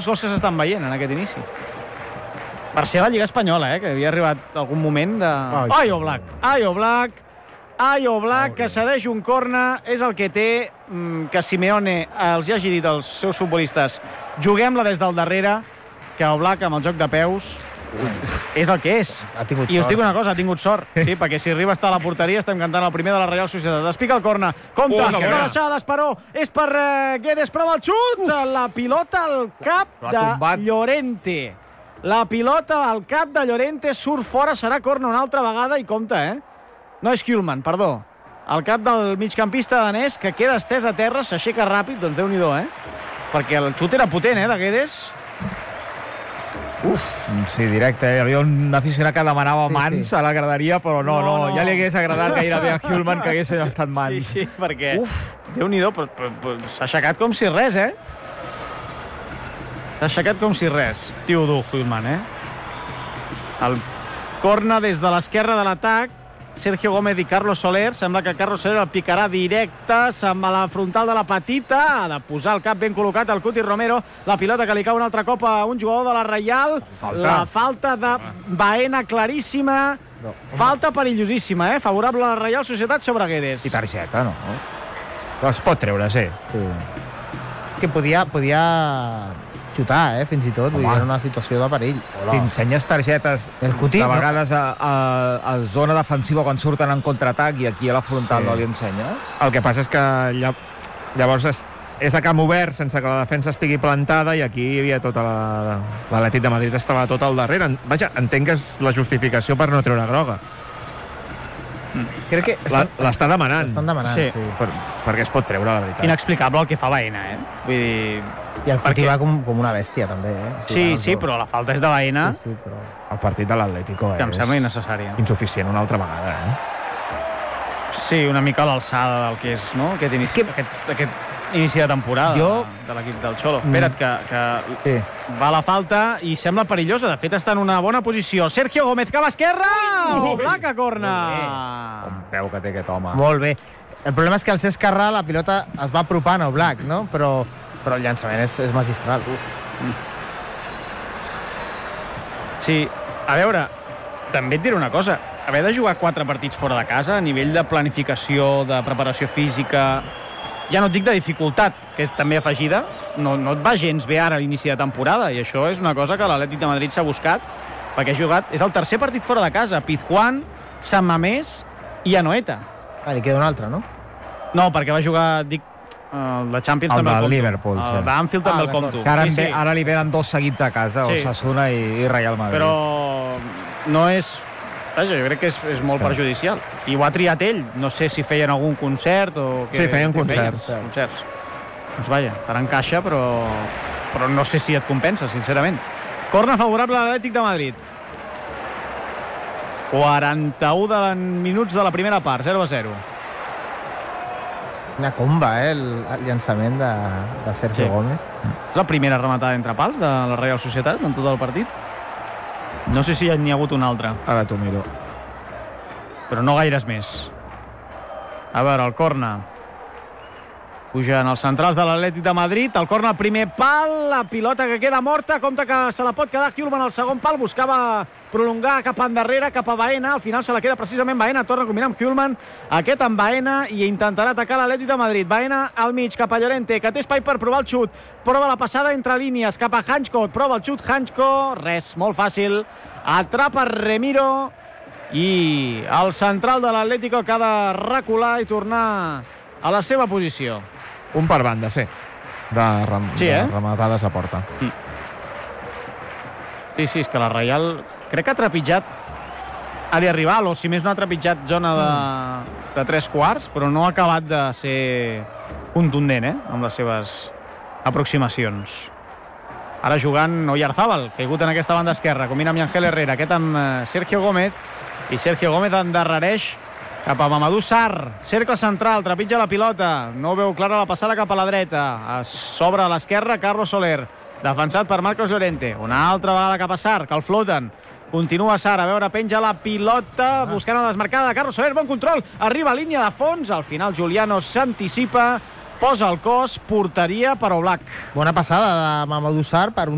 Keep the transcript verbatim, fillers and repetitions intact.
gols que s'estan veient en aquest inici. Per ser la Lliga Espanyola, eh, que havia arribat algun moment de... Ai, ai Oblak, ai Oblak, ai Oblak, que cedeix un corna, és el que té, que Simeone els hi hagi dit als seus futbolistes, juguem-la des del darrere, que Oblak amb el joc de peus és el que és. I us dic una cosa, ha tingut sort, sí, perquè si arriba a estar a la porteria estem cantant el primer de la Reial Societat. Es pica el corna, compte, una deixada d'Esperó, és per Guedes, prova el xut, la pilota al cap de Llorente. La pilota al cap de Llorente surt fora, serà corna una altra vegada i compte, eh? No és Kuhlmann, perdó. Al cap del migcampista danès, que queda estès a terra, s'aixeca ràpid, doncs Déu-n'hi-do, eh? Perquè el xut era potent, eh, de Guedes. Uf, sí, directe. Hi havia un aficionat que demanava sí, mans sí. a la graderia, però no, no, no, ja li hagués agradat gairebé a Kuhlmann que hagués estat mans. Sí, sí, perquè... Uf, Déu-n'hi-do, però, però, però s'ha aixecat com si res, eh? S'ha aixecat com si res. Tio dur, Kuhlmann, eh? El corna des de l'esquerra de l'atac. Sergio Gómez i Carlos Soler. Sembla que Carlos Soler el picarà directe. Se'n va a la frontal de la petita. Ha de posar el cap ben col·locat el Cuti Romero. La pilota que li cau un altre cop a un jugador de la Reial. Falta. La falta de Baena claríssima. No. Falta perillosíssima, eh? Favorable a la Reial Societat sobre Guedes. I targeta, no? Es pot treure, sí. sí. Que podia... podia... xutar, eh, fins i tot, vull dir, era una situació de perill. Hola. Si ensenyes targetes el Cuti, de vegades a, a, a zona defensiva quan surten en contraatac i aquí a la frontal sí. no li ensenya. El que passa és que llavors és, és a camp obert sense que la defensa estigui plantada i aquí hi havia tota la... l'Atlètic de Madrid estava tot al darrere. Vaja, entenc que és la justificació per no treure groga. Crec que l'està demanant, l'estan demanant sí. Sí. Per, perquè es pot treure, la veritat. Inexplicable el que fa Baena, eh? Vull dir... I el Cuti va com, com una bèstia, també, eh? Sí, sí, sí però la falta és de Baena. Sí, sí, però... El partit de l'Atlético és... Que em sembla innecessària. Insuficient una altra vegada, eh? Sí, una mica a l'alçada del que és, no? Aquest inici, que... aquest, aquest inici de temporada jo... de l'equip del Xolo. Mm. Espera't, que, que sí. va la falta i sembla perillosa. De fet, està en una bona posició. Sergio Gómez, cap esquerra! Oblak a corna! Com peu que té aquest home. Molt bé. El problema és que al ser esquerrà la pilota es va apropant a Oblak, no? Però, però el llançament és, és magistral. Uf. Mm. Sí, a veure, també et diré una cosa. Haver de jugar quatre partits fora de casa, a nivell de planificació, de preparació física... Ja no et dic de dificultat, que és també afegida, no, no et va gens bé ara a l'inici de temporada, i això és una cosa que l'Atlètic de Madrid s'ha buscat, perquè ha jugat... És el tercer partit fora de casa, Pizjuán, Sant Mamés i Anoeta. Ah, li queda un altre, no? No, perquè va jugar, dic, el de Champions el també el compto. Liverpool, el d'Anfield ah, també el compto. Ara, sí, sí. ara li venen dos seguits a casa, sí. Osasuna i, i Real Madrid. Però no és... Vaja, jo crec que és, és molt sí. perjudicial. I ho ha triat ell. No sé si feien algun concert o... Que, sí, feien concerts. Feien, concerts. Doncs vaja, farà encaixa, però, però no sé si et compensa, sincerament. Corna favorable a l'Atlètic de Madrid. quaranta-u de minuts de la primera part, zero a zero. Una comba, eh, el, el llançament de, de Sergio sí. Gómez. És la primera rematada entre pals de la Reial Societat en tot el partit. No sé si n'hi ha hagut una altra. Ara t'ho miro. Però no gaires més. A veure, el corna. Pugen els centrals de l'Atlètic de Madrid. El corna al primer pal. La pilota que queda morta. Compte que se la pot quedar Kuhlmann al segon pal. Buscava prolongar cap endarrere, cap a Baena. Al final se la queda precisament Baena. Torna a combinar amb Kuhlmann. Aquest amb Baena i intentarà atacar l'Atlètic de Madrid. Baena al mig, cap a Llorente, que té espai per provar el xut. Prova la passada entre línies, cap a Hanchko. Prova el xut Hanchko. Res, molt fàcil. Atrapa Remiro. I el central de l'Atlético que ha de recular i tornar a la seva posició. Un per banda, sí. De, rem sí, de eh? rematades a porta. Mm. Sí, sí, és que la Reial crec que ha trepitjat àrea rival, o si més no ha trepitjat zona de, mm. de tres quarts, però no ha acabat de ser contundent, eh? Amb les seves aproximacions. Ara jugant Oyarzábal, caigut en aquesta banda esquerra, combina amb Ángel Herrera, aquest amb Sergio Gómez, i Sergio Gómez endarrereix cap a Mamadou Sarr, cercle central, trepitja la pilota, no veu clara la passada cap a la dreta, s'obre a l'esquerra Carlos Soler, defensat per Marcos Llorente, una altra vegada cap a Sarr, que el floten, continua Sarr, a veure, penja la pilota, buscant la desmarcada de Carlos Soler, bon control, arriba a línia de fons, al final Juliano s'anticipa, posa el cos, porteria per Oblak. Bona passada de Mamadou Sarr per un